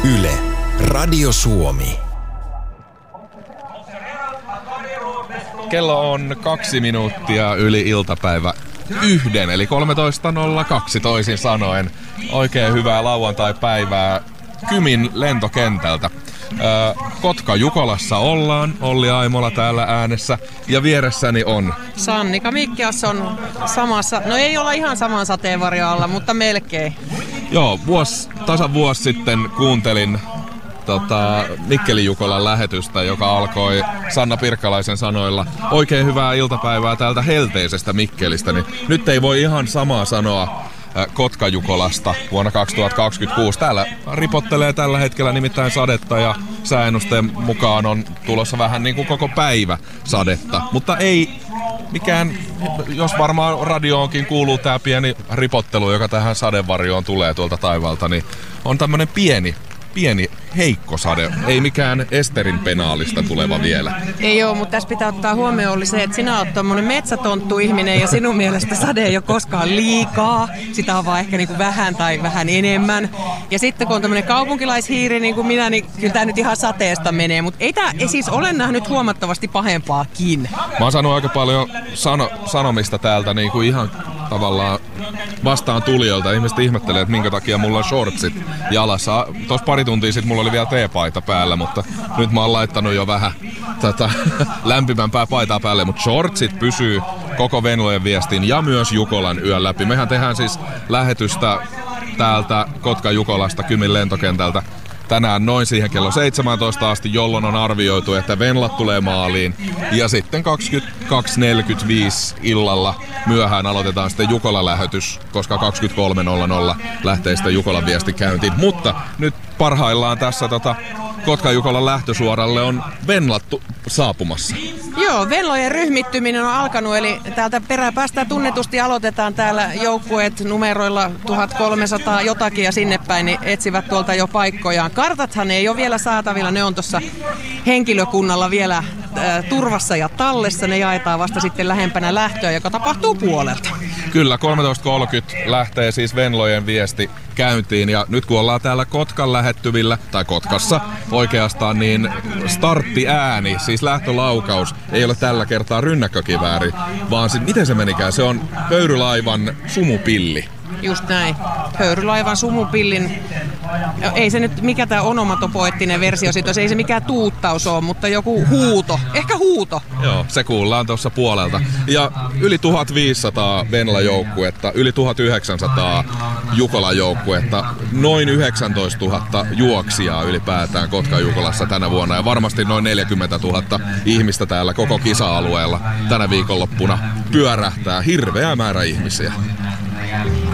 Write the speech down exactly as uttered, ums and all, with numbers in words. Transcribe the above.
Yle, Radio Suomi. Kello on kaksi minuuttia yli iltapäivä yhden, eli kolmetoista nolla kaksi toisin sanoen. Oikein hyvää lauantai-päivää Kymin lentokentältä. Öö, Kotka-Jukolassa ollaan, Olli Aimola täällä äänessä, ja vieressäni on Sannika Mikkias on samassa, no ei olla ihan saman sateenvarjon alla, mutta melkein. Joo, vuosi, tasan vuosi sitten kuuntelin tota, Mikkelin Jukolan lähetystä, joka alkoi Sanna Pirkkalaisen sanoilla: oikein hyvää iltapäivää täältä helteisestä Mikkelistä. Niin nyt ei voi ihan samaa sanoa Kotka-Jukolasta vuonna kaksituhattakaksikymmentäkuusi. Täällä ripottelee tällä hetkellä nimittäin sadetta ja sääennusteen mukaan on tulossa vähän niin kuin koko päivä sadetta. Mutta ei mikään, jos varmaan radioonkin kuuluu tää pieni ripottelu, joka tähän sadevarjoon tulee tuolta taivaalta, niin on tämmönen pieni, pieni heikko sade. Ei mikään Esterin penaalista tuleva vielä. Ei oo, mutta tässä pitää ottaa huomioon oli se, että sinä oot tommonen metsätonttu ihminen ja sinun mielestä sade ei ole koskaan liikaa. Sitä on vaan ehkä niinku vähän tai vähän enemmän. Ja sitten kun on tämmönen kaupunkilaishiiri niin kuin minä, niin kyllä tää nyt ihan sateesta menee. Mutta ei tää ei siis ole nähnyt huomattavasti pahempaakin. Mä oon saanut aika paljon sano, sanomista täältä niin kuin ihan tavallaan vastaan tulijoilta. Ihmiset ihmettelee, että minkä takia mulla on shortsit jalassa. Tuossa pari tuntia sitten mulla oli vielä teepaita päällä, mutta nyt mä oon laittanut jo vähän tätä lämpimämpää paitaa päälle. Mutta shortsit pysyy koko Venlojen viestin ja myös Jukolan yön läpi. Mehän tehdään siis lähetystä täältä Kotka-Jukolasta Kymin lentokentältä tänään noin siihen kello seitsemäntoista asti, jolloin on arvioitu, että Venlat tulee maaliin. Ja sitten kaksikymmentäkaksi neljäkymmentäviisi illalla myöhään aloitetaan sitten Jukolan lähetys, koska kaksikymmentäkolme nolla nolla lähtee sitten Jukolan viesti käyntiin. Mutta nyt parhaillaan tässä tota Kotka-Jukolan lähtösuoralle on Venlat saapumassa. Joo, Venlojen ryhmittyminen on alkanut, eli täältä peräpäästä tunnetusti aloitetaan täällä joukkueet numeroilla tuhatkolmesataa jotakin ja sinne päin, niin etsivät tuolta jo paikkojaan. Kartathan ei ole vielä saatavilla, ne on tuossa henkilökunnalla vielä äh, turvassa ja tallessa. Ne jaetaan vasta sitten lähempänä lähtöä, joka tapahtuu puolelta. Kyllä, kolmetoista kolmekymmentä lähtee siis Venlojen viesti käyntiin, ja nyt kun ollaan täällä Kotkan lähettyvillä, tai Kotkassa oikeastaan, niin starttiääni, siis lähtölaukaus, ei ole tällä kertaa rynnäkkökivääri, vaan sit, miten se menikään, se on pöyrylaivan sumupilli. Just näin. Höyrylaivan sumupillin, ei se nyt mikä tää onomatopoettinen versio siitä, ei se mikään tuuttaus ole, mutta joku huuto, ehkä huuto. Joo, se kuullaan tuossa puolelta. Ja yli tuhatviisisataa Venla-joukkuetta, yli tuhatyhdeksänsataa Jukola-joukkuetta, noin yhdeksäntoistatuhatta juoksijaa ylipäätään Kotka-Jukolassa tänä vuonna ja varmasti noin neljäkymmentätuhatta ihmistä täällä koko kisa-alueella tänä viikonloppuna pyörähtää hirveä määrä ihmisiä.